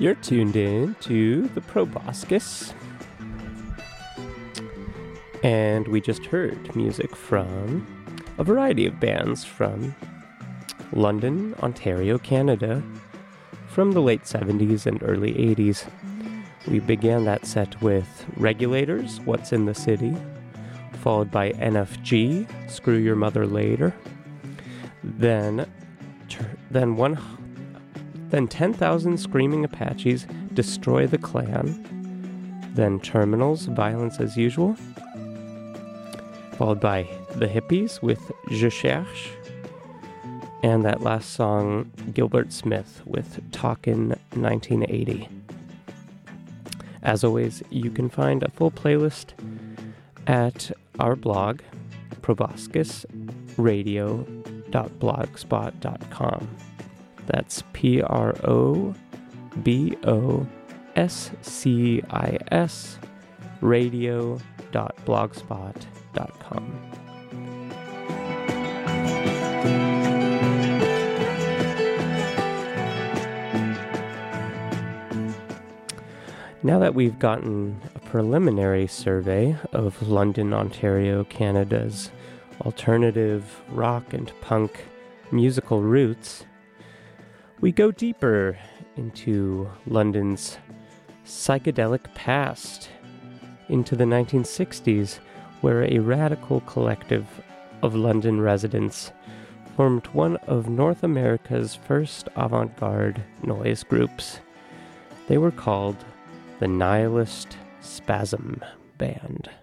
You're tuned in to the Proboscis. And we just heard music from a variety of bands from London, Ontario, Canada, from the late 70s and early 80s. We began that set with Regulators, What's in the City, followed by NFG, Screw Your Mother Later, then 10,000 Screaming Apaches, Destroy the Klan, then Terminals, Violence as Usual, followed by The Hippies with Je Cherche, and that last song, Gilbert Smith with Talkin' 1980. As always, you can find a full playlist at our blog, proboscisradio.blogspot.com. That's PROBOSCIS radio.blogspot.com. Now that we've gotten a preliminary survey of London, Ontario, Canada's alternative rock and punk musical roots, we go deeper into London's psychedelic past, into the 1960s, where a radical collective of London residents formed one of North America's first avant-garde noise groups. They were called the Nihilist Spasm Band.